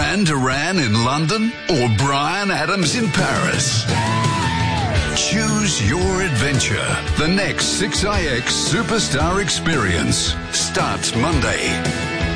Duran Duran in London or Bryan Adams in Paris? Choose your adventure. The next 6IX Superstar Experience starts Monday.